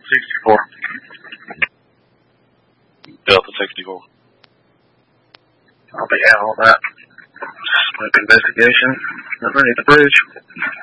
64. Delta 64. I'll be out all that. Smoke investigation underneath the bridge.